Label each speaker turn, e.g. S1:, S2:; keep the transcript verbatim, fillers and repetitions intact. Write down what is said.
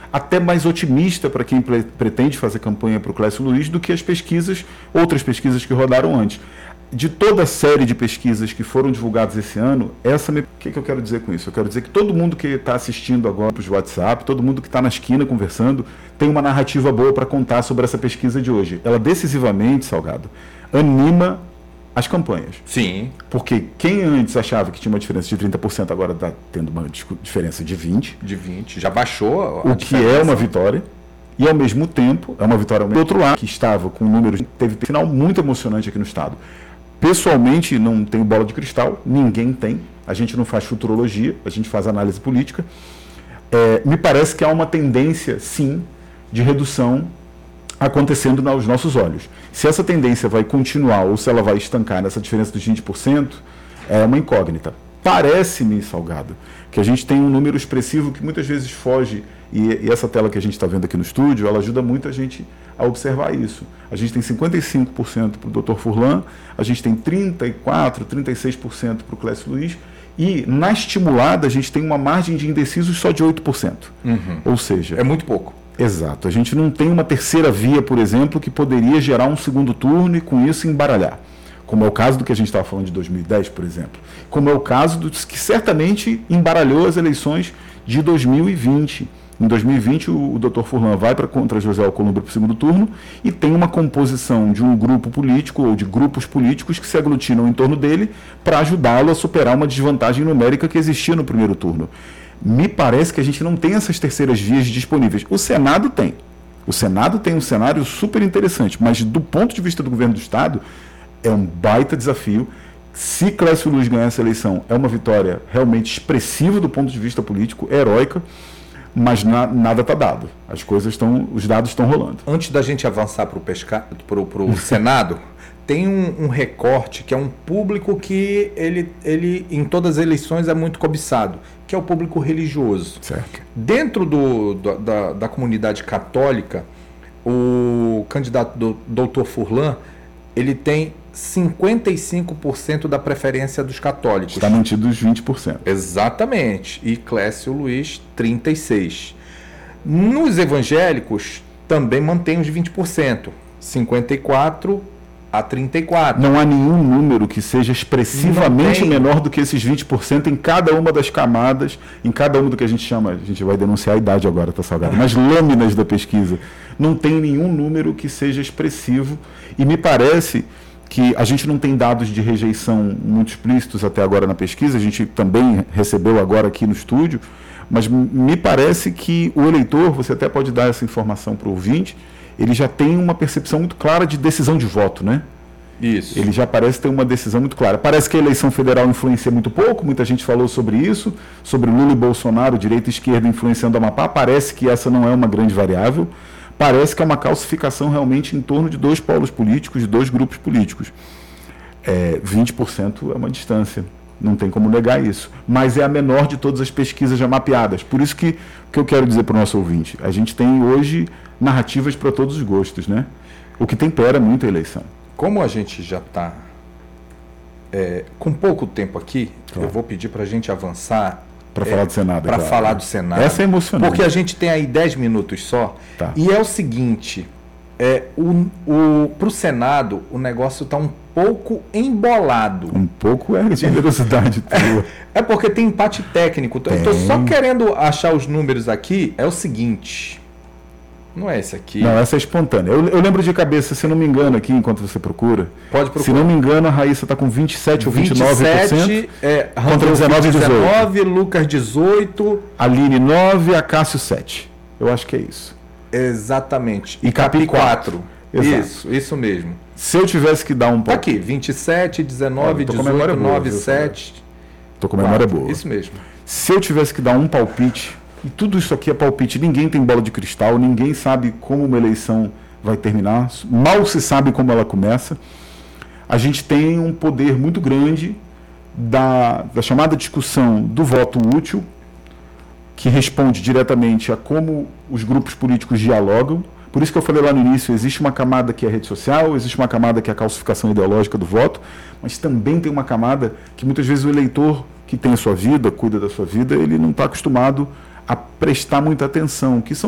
S1: até mais otimista para quem pre- pretende fazer campanha para o Clécio Luiz do que as pesquisas, outras pesquisas que rodaram antes. De toda a série de pesquisas que foram divulgadas esse ano, essa me... o que, que eu quero dizer com isso? Eu quero dizer que todo mundo que está assistindo agora para o WhatsApp, todo mundo que está na esquina conversando, tem uma narrativa boa para contar sobre essa pesquisa de hoje. Ela decisivamente, Salgado, anima as campanhas.
S2: Sim.
S1: Porque quem antes achava que tinha uma diferença de trinta por cento, agora está tendo uma diferença de vinte por cento.
S2: De vinte por cento. Já baixou a
S1: O que é uma vitória. E, ao mesmo tempo, é uma vitória do outro lado, que estava com números... Teve um final muito emocionante aqui no Estado. Pessoalmente, não tenho bola de cristal, ninguém tem. A gente não faz futurologia, a gente faz análise política. É, me parece que há uma tendência, sim, de redução acontecendo aos nossos olhos. Se essa tendência vai continuar ou se ela vai estancar nessa diferença dos vinte por cento, é uma incógnita. Parece-me, Salgado, que a gente tem um número expressivo que muitas vezes foge, e, e essa tela que a gente está vendo aqui no estúdio, ela ajuda muito a gente a observar isso. A gente tem cinquenta e cinco por cento para o doutor Furlan, a gente tem trinta e quatro por cento, trinta e seis por cento para o Clécio Luiz, e na estimulada a gente tem uma margem de indecisos só de oito por cento.
S2: Uhum.
S1: Ou seja...
S2: É muito pouco.
S1: Exato. A gente não tem uma terceira via, por exemplo, que poderia gerar um segundo turno e com isso embaralhar. Como é o caso do que a gente estava falando de dois mil e dez, por exemplo. Como é o caso do que certamente embaralhou as eleições de dois mil e vinte. Em dois mil e vinte, o, o doutor Furlan vai para contra José Alcolumbre para o segundo turno e tem uma composição de um grupo político ou de grupos políticos que se aglutinam em torno dele para ajudá-lo a superar uma desvantagem numérica que existia no primeiro turno. Me parece que a gente não tem essas terceiras vias disponíveis. O Senado tem. O Senado tem um cenário super interessante, mas do ponto de vista do governo do Estado, é um baita desafio. Se Clécio Luiz ganhar essa eleição, é uma vitória realmente expressiva do ponto de vista político, heróica, mas na, nada está dado. As coisas estão, os dados estão rolando.
S2: Antes da gente avançar para o pesca... pro, pro Senado, tem um, um recorte que é um público que ele, ele, em todas as eleições, é muito cobiçado, que é o público religioso.
S1: Certo.
S2: Dentro do, do, da, da comunidade católica, o candidato do doutor Furlan, ele tem cinquenta e cinco por cento da preferência dos católicos.
S1: Está mantido os vinte por cento.
S2: Exatamente. E Clécio Luiz, trinta e seis por cento. Nos evangélicos, também mantém os vinte por cento. cinquenta e quatro a trinta e quatro.
S1: Não há nenhum número que seja expressivamente menor do que esses vinte por cento em cada uma das camadas, em cada uma do que a gente chama, a gente vai denunciar a idade agora, tá, Salgado? Nas lâminas da pesquisa. Não tem nenhum número que seja expressivo e me parece que a gente não tem dados de rejeição muito explícitos até agora na pesquisa, a gente também recebeu agora aqui no estúdio, mas me parece que o eleitor, você até pode dar essa informação para o ouvinte, ele já tem uma percepção muito clara de decisão de voto, né?
S2: Isso.
S1: Ele já parece ter uma decisão muito clara. Parece que a eleição federal influencia muito pouco, muita gente falou sobre isso, sobre Lula e Bolsonaro, direita e esquerda influenciando a Amapá, parece que essa não é uma grande variável, parece que é uma calcificação realmente em torno de dois polos políticos, de dois grupos políticos. É, vinte por cento é uma distância, não tem como negar isso, mas é a menor de todas as pesquisas já mapeadas. Por isso que, que eu quero dizer para o nosso ouvinte, a gente tem hoje narrativas para todos os gostos, né? O que tempera muito a eleição.
S2: Como a gente já está é, com pouco tempo aqui,
S1: claro,
S2: eu vou pedir para a gente avançar
S1: para
S2: é,
S1: falar do Senado.
S2: Para
S1: claro.
S2: falar do Senado.
S1: Essa é emocionante.
S2: Porque a gente tem aí dez minutos só.
S1: Tá.
S2: E é o seguinte, é, o, o, para o Senado o negócio está um pouco embolado.
S1: Um pouco é generosidade tua.
S2: É porque tem empate técnico.
S1: Tem.
S2: Eu estou só querendo achar os números aqui. É o seguinte... Não é esse aqui.
S1: Não, essa é espontânea. Eu, eu lembro de cabeça, se não me engano aqui, enquanto você procura.
S2: Pode procurar.
S1: Se não me engano, a Raíssa está com vinte e sete ou vinte e nove por cento.
S2: vinte e sete, é,
S1: contra dezenove e dezoito.
S2: Lucas dezoito.
S1: Aline nove, Acácio sete. Eu acho que é isso.
S2: Exatamente.
S1: E Capi
S2: quatro.
S1: Exato.
S2: Isso, isso mesmo.
S1: Se eu tivesse que dar um
S2: Tá
S1: pouco...
S2: aqui, vinte e sete, dezenove, dezoito, nove, sete.
S1: Estou com memória boa.
S2: Isso mesmo.
S1: Se eu tivesse que dar um palpite, e tudo isso aqui é palpite, ninguém tem bola de cristal, ninguém sabe como uma eleição vai terminar, mal se sabe como ela começa. A gente tem um poder muito grande da, da chamada discussão do voto útil, que responde diretamente a como os grupos políticos dialogam. Por isso que eu falei lá no início, existe uma camada que é a rede social, existe uma camada que é a calcificação ideológica do voto, mas também tem uma camada que muitas vezes o eleitor que tem a sua vida, cuida da sua vida, ele não está acostumado a prestar muita atenção, que são